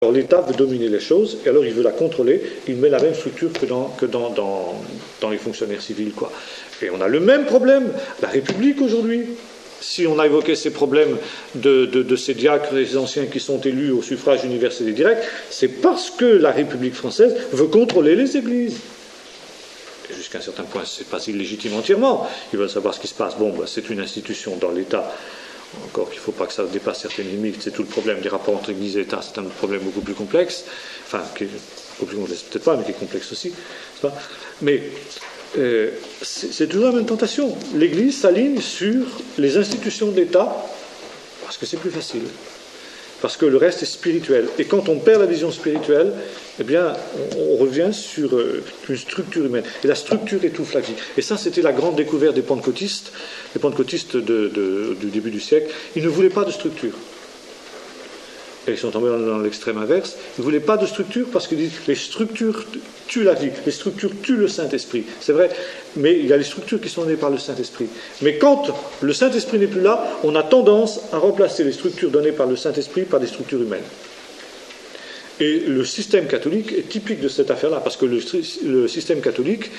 Alors l'État veut dominer les choses, et alors il veut la contrôler, il met la même structure que dans les fonctionnaires civils, quoi. Et on a le même problème, la République aujourd'hui. Si on a évoqué ces problèmes de ces diacres et ces anciens qui sont élus au suffrage universel et direct, c'est parce que la République française veut contrôler les églises. Et jusqu'à un certain point, c'est pas illégitime entièrement. Ils veulent savoir ce qui se passe. Bon, c'est une institution dans l'État. Encore qu'il ne faut pas que ça dépasse certaines limites, c'est tout le problème des rapports entre Église et État, c'est un problème beaucoup plus complexe, enfin, qui est beaucoup plus complexe peut-être pas, mais qui est complexe aussi, n'est-ce pas ? Mais c'est toujours la même tentation. L'Église s'aligne sur les institutions de l'État, parce que c'est plus facile, parce que le reste est spirituel. Et quand on perd la vision spirituelle, eh bien, on revient sur une structure humaine. Et la structure étouffe la vie. Et ça, c'était la grande découverte des pentecôtistes. Les pentecôtistes du début du siècle, ils ne voulaient pas de structure. Et ils sont tombés dans l'extrême inverse. Ils ne voulaient pas de structure parce qu'ils disent les structures tuent la vie, les structures tuent le Saint-Esprit. C'est vrai, mais il y a les structures qui sont données par le Saint-Esprit. Mais quand le Saint-Esprit n'est plus là, on a tendance à remplacer les structures données par le Saint-Esprit par des structures humaines. Et le système catholique est typique de cette affaire-là, parce que le système catholique,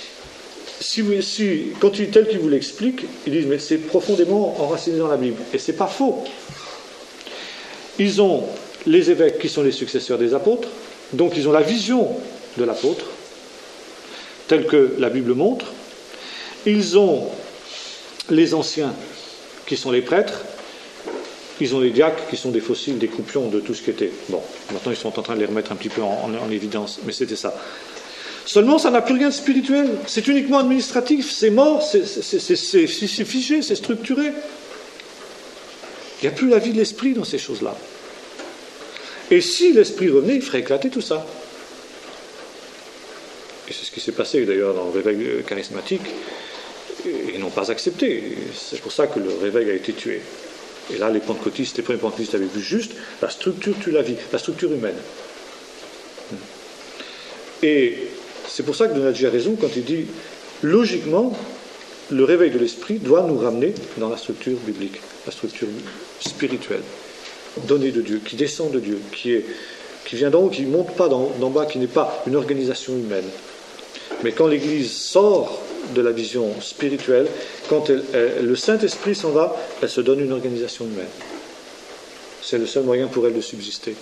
quand tel qu'il vous l'explique, ils disent mais c'est profondément enraciné dans la Bible. Et c'est pas faux. Ils ont les évêques qui sont les successeurs des apôtres, donc ils ont la vision de l'apôtre, telle que la Bible montre. Ils ont les anciens qui sont les prêtres. Ils ont les diacres qui sont des fossiles, des coupions de tout ce qui était. Bon, maintenant ils sont en train de les remettre un petit peu en évidence, mais c'était ça. Seulement, ça n'a plus rien de spirituel. C'est uniquement administratif, c'est mort, c'est figé, c'est structuré. Il n'y a plus la vie de l'esprit dans ces choses-là. Et si l'esprit revenait, il ferait éclater tout ça. Et c'est ce qui s'est passé d'ailleurs dans le réveil charismatique. Ils n'ont pas accepté. C'est pour ça que le réveil a été tué. Et là, les premiers pentecôtistes avaient vu juste la structure tue la vie, la structure humaine. Et c'est pour ça que Donati a raison quand il dit, logiquement, le réveil de l'esprit doit nous ramener dans la structure biblique, la structure spirituelle, donnée de Dieu, qui descend de Dieu, qui vient d'en haut, qui ne monte pas d'en bas, qui n'est pas une organisation humaine. Mais quand l'Église sort de la vision spirituelle, quand le Saint-Esprit s'en va, elle se donne une organisation humaine. C'est le seul moyen pour elle de subsister.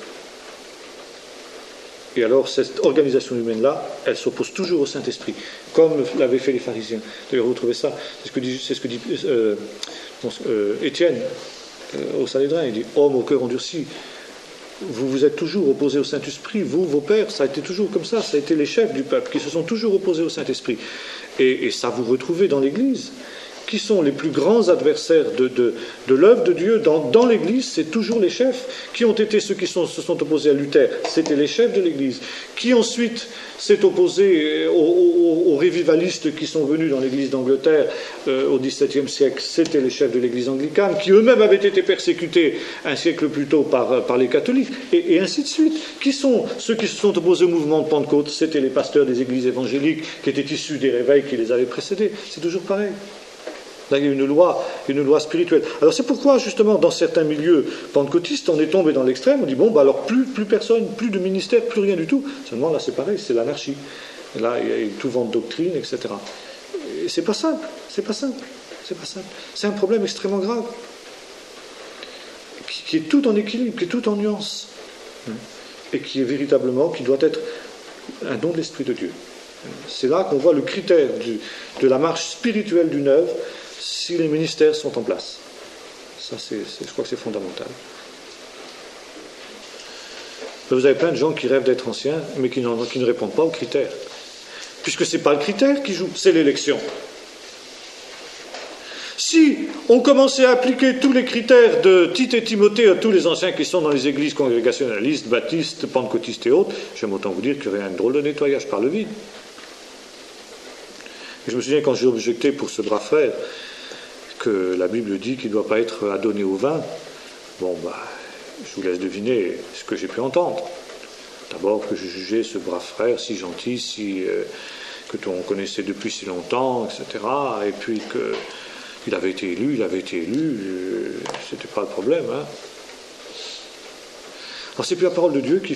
Et alors, cette organisation humaine-là, elle s'oppose toujours au Saint-Esprit, comme l'avaient fait les pharisiens. D'ailleurs, vous trouvez ça, c'est ce que dit Étienne au Sanhédrin. Il dit « Homme au cœur endurci, vous vous êtes toujours opposés au Saint-Esprit, vous, vos pères, ça a été toujours comme ça, ça a été les chefs du peuple qui se sont toujours opposés au Saint-Esprit. Et ça vous retrouvez dans l'Église. Qui sont les plus grands adversaires de l'œuvre de Dieu dans l'Église? C'est toujours les chefs. Qui ont été ceux qui se sont opposés à Luther? C'était les chefs de l'Église. Qui ensuite s'est opposé aux révivalistes qui sont venus dans l'Église d'Angleterre au XVIIe siècle? C'était les chefs de l'Église anglicane, qui eux-mêmes avaient été persécutés un siècle plus tôt par les catholiques, et ainsi de suite. Qui sont ceux qui se sont opposés au mouvement de Pentecôte? C'était les pasteurs des églises évangéliques qui étaient issus des réveils qui les avaient précédés. C'est toujours pareil. Là, il y a une loi spirituelle. Alors c'est pourquoi, justement, dans certains milieux pentecôtistes, on est tombé dans l'extrême, on dit, bon, bah alors plus personne, plus de ministère, plus rien du tout. Seulement, là, c'est pareil, c'est l'anarchie. Et là, il y a tout vent de doctrine, etc. Et c'est pas simple, c'est pas simple. C'est un problème extrêmement grave, qui est tout en équilibre, qui est tout en nuance, et qui est véritablement, qui doit être un don de l'Esprit de Dieu. C'est là qu'on voit le critère de la marche spirituelle d'une œuvre, si les ministères sont en place. Ça, je crois que c'est fondamental. Vous avez plein de gens qui rêvent d'être anciens, mais qui ne répondent pas aux critères. Puisque ce n'est pas le critère qui joue, c'est l'élection. Si on commençait à appliquer tous les critères de Tite et Timothée à tous les anciens qui sont dans les églises congrégationalistes, baptistes, pentecôtistes et autres, j'aime autant vous dire qu'il y aurait un drôle de nettoyage par le vide. Et je me souviens quand j'ai objecté pour ce brave frère que la Bible dit qu'il ne doit pas être adonné au vin. Bon, je vous laisse deviner ce que j'ai pu entendre. D'abord que je jugeais ce brave frère si gentil, que l'on connaissait depuis si longtemps, etc. Et puis qu'il avait été élu, c'était pas le problème. Alors, c'est plus la parole de Dieu qui